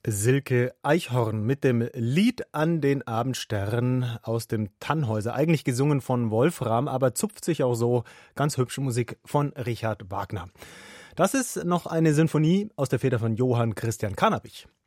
Silke Eichhorn mit dem Lied an den Abendstern aus dem Tannhäuser. Eigentlich gesungen von Wolfram, aber zupft sich auch so ganz hübsche Musik von Richard Wagner. Das ist noch eine Sinfonie aus der Feder von Johann Christian Carnabich.